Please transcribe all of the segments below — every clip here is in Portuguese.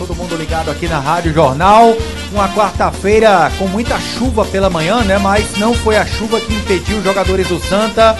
todo mundo ligado aqui na Rádio Jornal. Uma quarta-feira com muita chuva pela manhã, né? Mas não foi a chuva que impediu os jogadores do Santa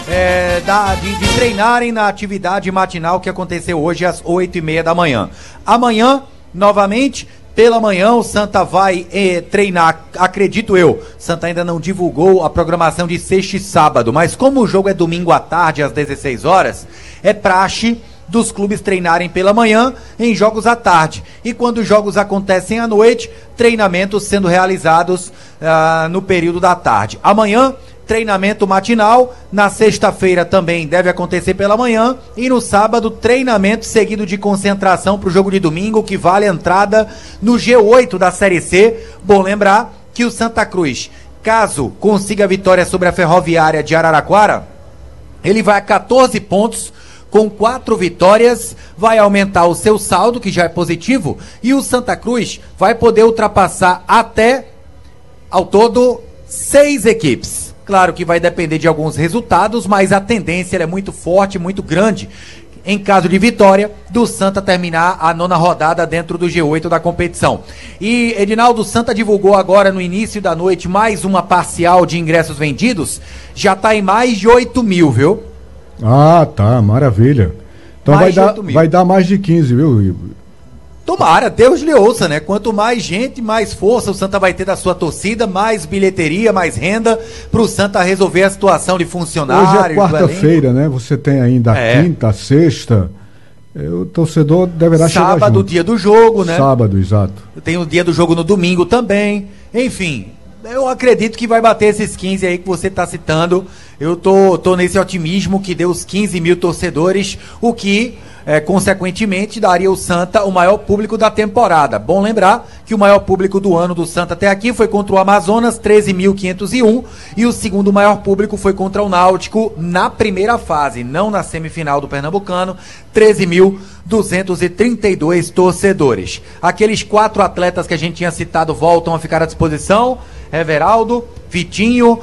de treinarem na atividade matinal que aconteceu hoje às 8h30 da manhã. Amanhã, novamente, pela manhã, o Santa vai treinar, acredito eu. Santa ainda não divulgou a programação de sexta e sábado, mas como o jogo é domingo à tarde, às 16 horas, é praxe dos clubes treinarem pela manhã em jogos à tarde. E quando os jogos acontecem à noite, treinamentos sendo realizados no período da tarde. Amanhã, treinamento matinal, na sexta-feira também deve acontecer pela manhã, e no sábado, treinamento seguido de concentração para o jogo de domingo, que vale a entrada no G8 da Série C. Bom lembrar que o Santa Cruz, caso consiga a vitória sobre a Ferroviária de Araraquara, ele vai a 14 pontos, com 4 vitórias, vai aumentar o seu saldo, que já é positivo, e o Santa Cruz vai poder ultrapassar até, ao todo, 6 equipes. Claro que vai depender de alguns resultados, mas a tendência é muito forte, muito grande, em caso de vitória, do Santa terminar a 9ª rodada dentro do G8 da competição. E Edinaldo, Santa divulgou agora no início da noite mais uma parcial de ingressos vendidos, já está em mais de 8 mil, viu? Ah, tá, maravilha. Então vai dar mais de 15, viu, Igor? Tomara, Deus lhe ouça, né? Quanto mais gente, mais força o Santa vai ter da sua torcida, mais bilheteria, mais renda pro Santa resolver a situação de funcionários. Hoje é quarta-feira, né? Você tem ainda a quinta, a sexta. O torcedor deverá chegar junto. Sábado, dia do jogo, né? Sábado, exato. Tem o dia do jogo no domingo também. Enfim, eu acredito que vai bater esses 15 aí que você está citando. Eu tô nesse otimismo que deu os 15 mil torcedores, o que, consequentemente, daria ao Santa o maior público da temporada. Bom lembrar que o maior público do ano do Santa até aqui foi contra o Amazonas, 13.501, e o segundo maior público foi contra o Náutico na primeira fase, não na semifinal do Pernambucano, 13.232 torcedores. Aqueles 4 atletas que a gente tinha citado voltam a ficar à disposição: Everaldo, Vitinho,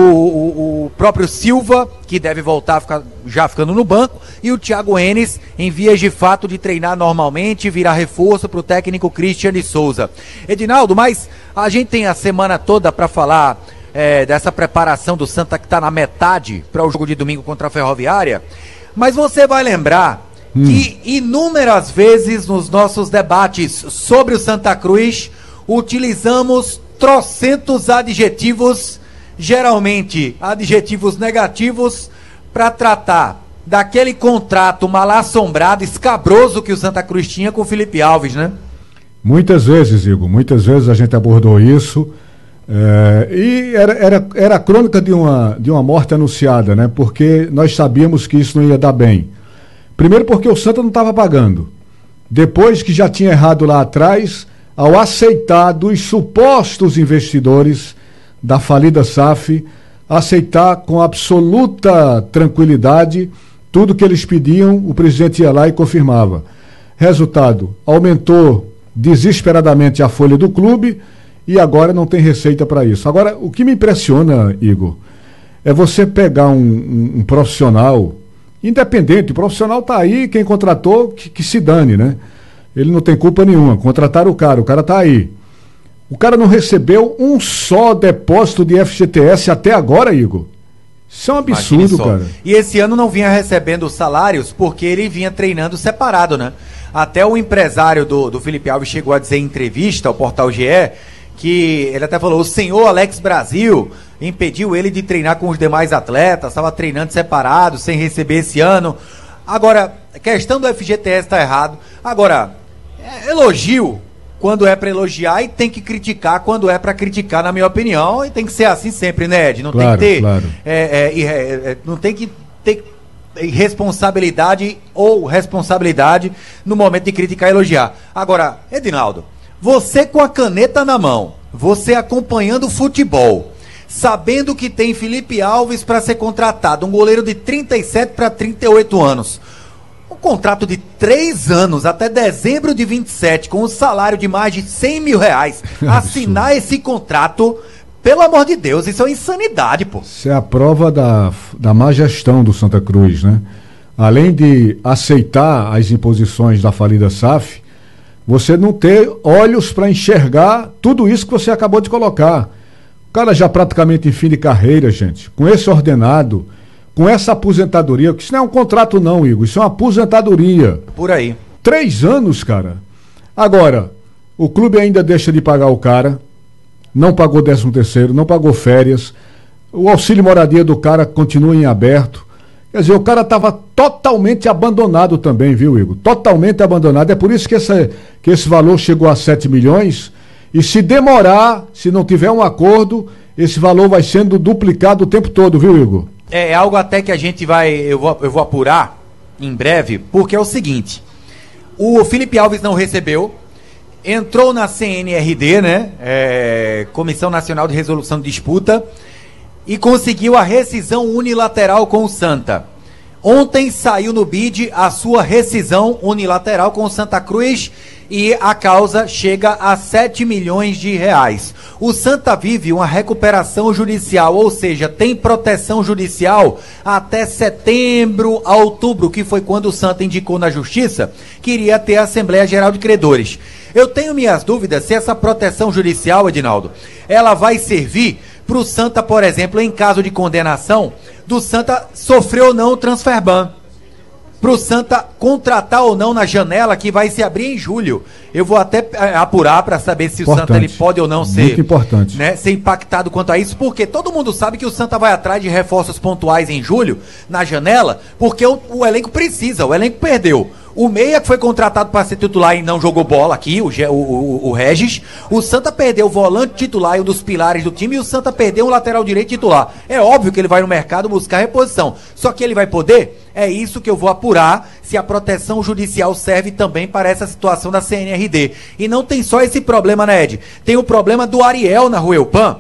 o próprio Silva, que deve voltar já ficando no banco, e o Thiago Enes, em vias de fato de treinar normalmente, virar reforço para o técnico Christian de Souza. Edinaldo, mas a gente tem a semana toda para falar dessa preparação do Santa, que está na metade para o jogo de domingo contra a Ferroviária, mas você vai lembrar que inúmeras vezes nos nossos debates sobre o Santa Cruz utilizamos trocentos adjetivos, geralmente adjetivos negativos, para tratar daquele contrato mal assombrado, escabroso que o Santa Cruz tinha com o Felipe Alves, né? Muitas vezes, Igor, muitas vezes a gente abordou isso, e era a crônica de uma morte anunciada, né? Porque nós sabíamos que isso não ia dar bem. Primeiro porque o Santa não estava pagando. Depois que já tinha errado lá atrás, ao aceitar dos supostos investidores da falida SAF, aceitar com absoluta tranquilidade tudo que eles pediam, o presidente ia lá e confirmava. Resultado, aumentou desesperadamente a folha do clube e agora não tem receita para isso. Agora, o que me impressiona, Igor, é você pegar um profissional independente, o profissional está aí, quem contratou, que se dane, né? Ele não tem culpa nenhuma, contrataram o cara está aí. O cara não recebeu um só depósito de FGTS até agora, Igor. Isso é um absurdo, cara. E esse ano não vinha recebendo salários porque ele vinha treinando separado, né? Até o empresário do Felipe Alves chegou a dizer em entrevista ao Portal GE que ele até falou: o senhor Alex Brasil impediu ele de treinar com os demais atletas, estava treinando separado, sem receber esse ano. Agora, a questão do FGTS está errado. Agora, elogio quando é para elogiar e tem que criticar quando é para criticar, na minha opinião, e tem que ser assim sempre, né, Ed? Não claro, tem que ter, claro. Não tem que ter irresponsabilidade ou responsabilidade no momento de criticar e elogiar. Agora, Edinaldo, você com a caneta na mão, você acompanhando o futebol, sabendo que tem Felipe Alves para ser contratado, um goleiro de 37 para 38 anos, um contrato de 3 anos até dezembro de 27, com um salário de mais de 100 mil reais, assinar esse contrato, pelo amor de Deus, isso é uma insanidade, pô. Isso é a prova da má gestão do Santa Cruz, né? Além de aceitar as imposições da falida SAF, você não ter olhos para enxergar tudo isso que você acabou de colocar. O cara já praticamente em fim de carreira, gente, com esse ordenado, com essa aposentadoria, que isso não é um contrato não, Igor, isso é uma aposentadoria. Por aí. 3 anos, cara. Agora, o clube ainda deixa de pagar o cara, não pagou 13º, não pagou férias, o auxílio moradia do cara continua em aberto. Quer dizer, o cara estava totalmente abandonado também, viu, Igor? Totalmente abandonado. É por isso que esse valor chegou a 7 milhões. E se demorar, se não tiver um acordo, esse valor vai sendo duplicado o tempo todo, viu, Igor? É algo até que a gente eu vou apurar em breve, porque é o seguinte: o Felipe Alves não recebeu, entrou na CNRD, né? Comissão Nacional de Resolução de Disputa, e conseguiu a rescisão unilateral com o Santa. Ontem saiu no BID a sua rescisão unilateral com o Santa Cruz e a causa chega a 7 milhões de reais. O Santa vive uma recuperação judicial, ou seja, tem proteção judicial até setembro a outubro, que foi quando o Santa indicou na Justiça que iria ter a Assembleia Geral de Credores. Eu tenho minhas dúvidas se essa proteção judicial, Edinaldo, ela vai servir para o Santa, por exemplo, em caso de condenação, do Santa sofrer ou não o transfer ban. Para o Santa contratar ou não na janela que vai se abrir em julho. Eu vou até apurar para saber se o Santa ele pode ou não ser, ser impactado quanto a isso, porque todo mundo sabe que o Santa vai atrás de reforços pontuais em julho, na janela, porque o elenco precisa, o elenco perdeu. O meia que foi contratado para ser titular e não jogou bola aqui, o Regis. O Santa perdeu o volante titular e um dos pilares do time, e o Santa perdeu um lateral direito titular. É óbvio que ele vai no mercado buscar reposição. Só que ele vai poder? É isso que eu vou apurar, se a proteção judicial serve também para essa situação da CNRD. E não tem só esse problema, né, Ed? Tem o problema do Ariel na Rua Eupan,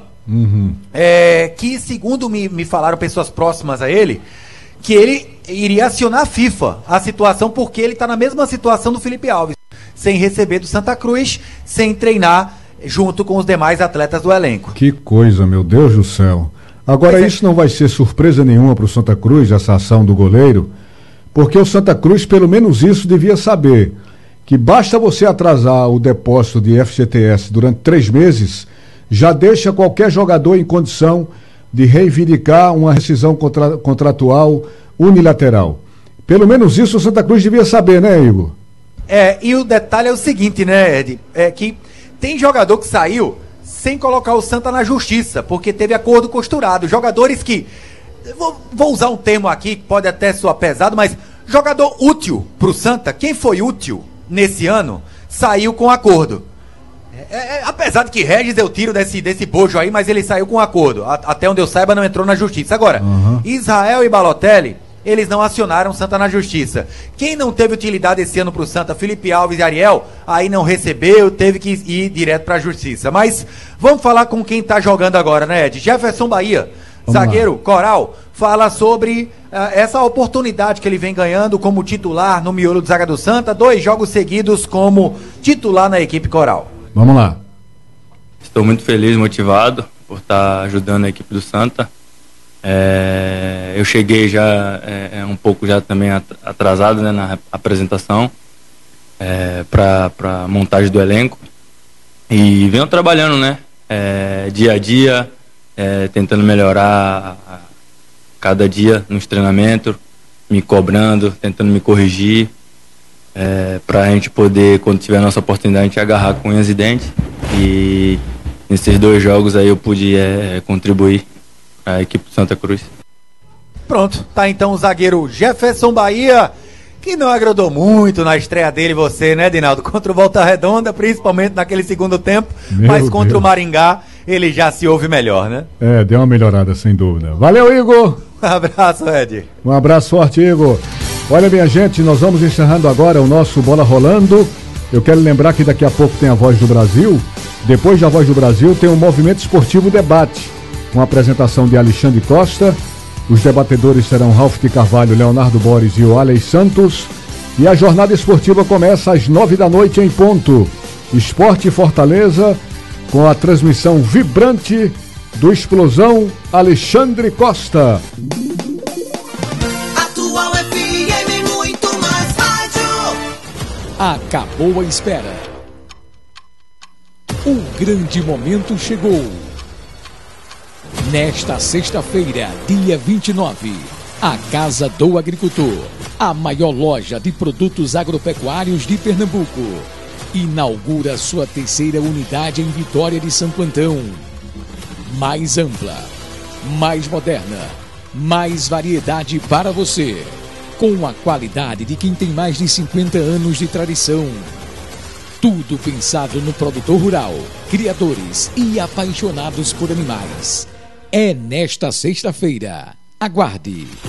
que segundo me falaram pessoas próximas a ele, que ele iria acionar a FIFA, a situação, porque ele está na mesma situação do Felipe Alves, sem receber do Santa Cruz, sem treinar junto com os demais atletas do elenco. Que coisa, meu Deus do céu. Agora, isso não vai ser surpresa nenhuma para o Santa Cruz, essa ação do goleiro, porque o Santa Cruz, pelo menos isso, devia saber, que basta você atrasar o depósito de FGTS durante 3 meses, já deixa qualquer jogador em condição de reivindicar uma rescisão contratual unilateral. Pelo menos isso o Santa Cruz devia saber, né, Igor? E o detalhe é o seguinte, né, Ed? É que tem jogador que saiu sem colocar o Santa na justiça, porque teve acordo costurado. Jogadores que, vou usar um termo aqui que pode até soar pesado, mas jogador útil pro Santa, quem foi útil nesse ano, saiu com acordo. Apesar de que Regis deu tiro desse bojo aí, mas ele saiu com acordo. Até onde eu saiba, não entrou na justiça. Agora, Israel e Balotelli, eles não acionaram o Santa na justiça. Quem não teve utilidade esse ano pro Santa, Felipe Alves e Ariel, aí não recebeu, teve que ir direto pra justiça. Mas vamos falar com quem tá jogando agora, né, Ed? Jefferson Bahia, zagueiro, Coral, fala sobre essa oportunidade que ele vem ganhando como titular no miolo do zaga do Santa, 2 jogos seguidos como titular na equipe Coral. Vamos lá. Estou muito feliz, motivado por estar ajudando a equipe do Santa. Eu cheguei já um pouco já também atrasado, né, na apresentação para a montagem do elenco. E venho trabalhando, né, dia a dia, tentando melhorar cada dia nos treinamentos, me cobrando, tentando me corrigir. Para a gente poder, quando tiver a nossa oportunidade, a gente agarrar com unhas e dentes. E nesses 2 jogos aí eu pude contribuir para a equipe do Santa Cruz. Pronto, tá então o zagueiro Jefferson Bahia, que não agradou muito na estreia dele, você, né, Dinaldo? Contra o Volta Redonda, principalmente naquele segundo tempo, mas contra o Maringá ele já se ouve melhor, né? Deu uma melhorada, sem dúvida. Valeu, Igor! Um abraço, Ed. Um abraço forte, Igor. Olha, minha gente, nós vamos encerrando agora o nosso Bola Rolando. Eu quero lembrar que daqui a pouco tem a Voz do Brasil. Depois da Voz do Brasil tem o Movimento Esportivo Debate, com a apresentação de Alexandre Costa. Os debatedores serão Ralf de Carvalho, Leonardo Boris e o Alex Santos. E a jornada esportiva começa às 9 da noite em ponto. Esporte Fortaleza, com a transmissão vibrante do Explosão Alexandre Costa. Acabou a espera. grande momento chegou. Nesta sexta-feira, dia 29, a Casa do Agricultor, a maior loja de produtos agropecuários de Pernambuco, inaugura sua terceira unidade em Vitória de Santo Antão. Mais ampla, mais moderna, mais variedade para você, com a qualidade de quem tem mais de 50 anos de tradição. Tudo pensado no produtor rural, criadores e apaixonados por animais. É nesta sexta-feira. Aguarde!